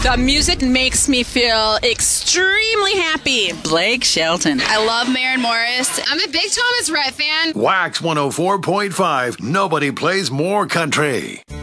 The music makes me feel extremely happy. Blake Shelton. I love Maren Morris. I'm a big Thomas Rhett fan. Wax 104.5. Nobody plays more country.